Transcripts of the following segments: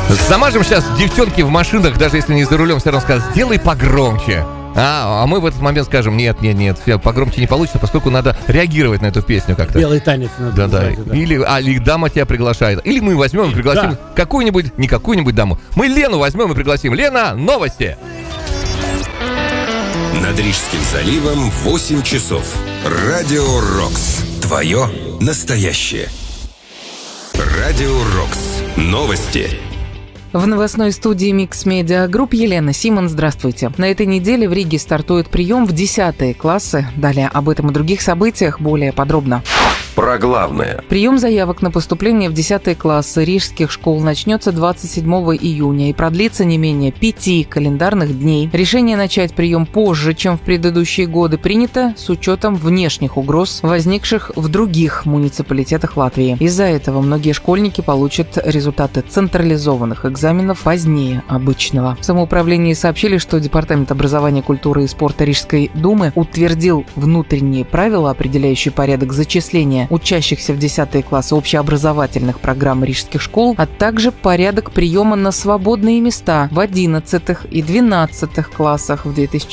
Замажем сейчас девчонки в машинах, даже если не за рулем, все равно скажут, сделай погромче. А мы в этот момент скажем, нет, все, погромче не получится, поскольку надо реагировать на эту песню как-то. Белый танец надо называть, да. Или дама тебя приглашает. Или мы возьмем и пригласим какую-нибудь, не какую-нибудь даму. Мы Лену возьмем и пригласим. Лена, новости! Над Рижским заливом 8 часов. Радио Рокс. Твое настоящее. Радио Рокс. Новости. В новостной студии Mix Media Group Елена Симон. Здравствуйте. На этой неделе в Риге стартует прием в 10 классы. Далее об этом и других событиях более подробно. Про главное. Прием заявок на поступление в 10 классы рижских школ начнется 27 июня и продлится не менее 5 календарных дней. Решение начать прием позже, чем в предыдущие годы, принято с учетом внешних угроз, возникших в других муниципалитетах Латвии. Из-за этого многие школьники получат результаты централизованных экзаменов позднее обычного. В самоуправлении сообщили, что Департамент образования, культуры и спорта Рижской думы утвердил внутренние правила, определяющие порядок зачисления учащихся в 10 классы общеобразовательных программ рижских школ, а также порядок приема на свободные места в 11 и 12 классах в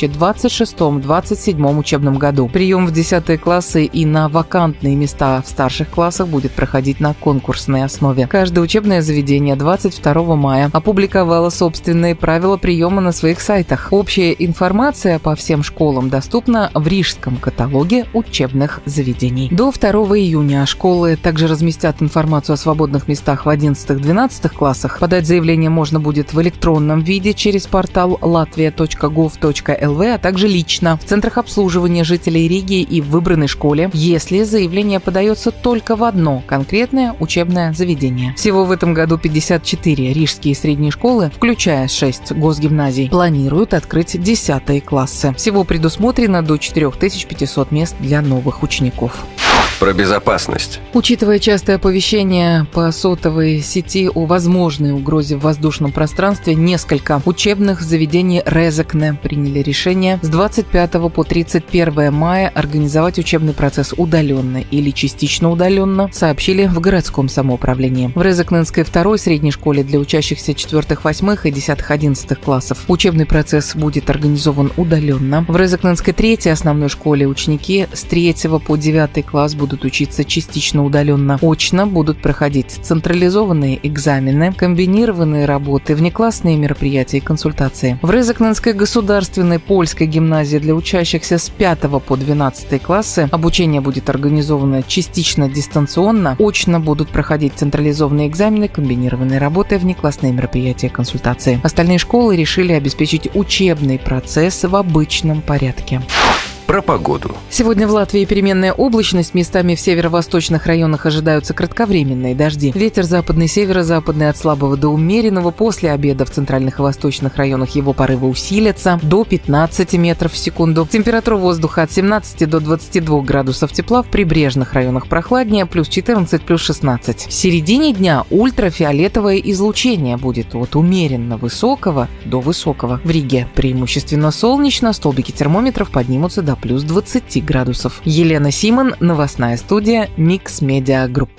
2026-2027 учебном году. Прием в 10 классы и на вакантные места в старших классах будет проходить на конкурсной основе. Каждое учебное заведение 22 мая опубликовало собственные правила приема на своих сайтах. Общая информация по всем школам доступна в Рижском каталоге учебных заведений. До 2 июня школы также разместят информацию о свободных местах в 11-12 классах. Подать заявление можно будет в электронном виде через портал latvia.gov.lv, а также лично в центрах обслуживания жителей Риги и в выбранной школе, если заявление подается только в одно конкретное учебное заведение. Всего в этом году 54 рижские средние школы, включая 6 госгимназий, планируют открыть 10 классы. Всего предусмотрено до 4500 мест для новых учеников. Про безопасность. Учитывая частое оповещение по сотовой сети о возможной угрозе в воздушном пространстве, несколько учебных заведений Резекне приняли решение с 25 по 31 мая организовать учебный процесс удаленно или частично удаленно, сообщили в городском самоуправлении. В Резекненской 2-й средней школе для учащихся 4-х, 8-х и 10-х, 11-х классов учебный процесс будет организован удаленно. В Резекненской 3-й основной школе ученики с 3 по 9 класс будут учиться частично удаленно. Очно будут проходить централизованные экзамены, комбинированные работы, внеклассные мероприятия и консультации. В Резекненской государственной польской гимназии для учащихся с 5 по 12 классы обучение будет организовано частично дистанционно. Очно будут проходить централизованные экзамены, комбинированные работы, внеклассные мероприятия и консультации. Остальные школы решили обеспечить учебный процесс в обычном порядке. Про погоду. Сегодня в Латвии переменная облачность. Местами в северо-восточных районах ожидаются кратковременные дожди. Ветер западный, северо-западный от слабого до умеренного. После обеда в центральных и восточных районах его порывы усилятся до 15 метров в секунду. Температура воздуха от 17 до 22 градусов тепла. В прибрежных районах прохладнее, плюс 14, плюс 16. В середине дня ультрафиолетовое излучение будет от умеренно высокого до высокого. В Риге преимущественно солнечно, столбики термометров поднимутся до плюс 20 градусов. Елена Симон, новостная студия Mix Media Group.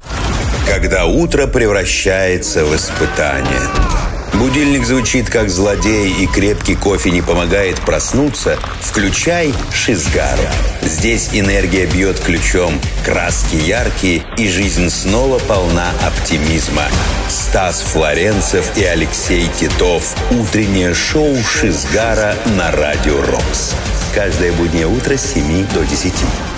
Когда утро превращается в испытание. Будильник звучит как злодей, и крепкий кофе не помогает проснуться. Включай Шизгару. Здесь энергия бьет ключом, краски яркие, и жизнь снова полна оптимизма. Стас Флоренцев и Алексей Титов. Утреннее шоу Шизгара на Радио Рокс. Каждое буднее утро с 7 до 10.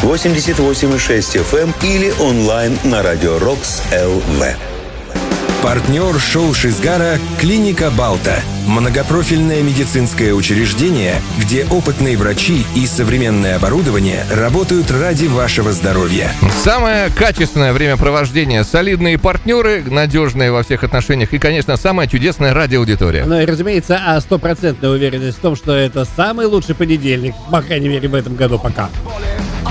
88,6 FM или онлайн на Радио Рокс ЛВ. Партнер шоу Шизгара – клиника Балта. Многопрофильное медицинское учреждение, где опытные врачи и современное оборудование работают ради вашего здоровья. Самое качественное времяпровождение, солидные партнеры, надежные во всех отношениях и, конечно, самая чудесная радиоаудитория. Ну и, разумеется, стопроцентная уверенность в том, что это самый лучший понедельник, по крайней мере, в этом году пока.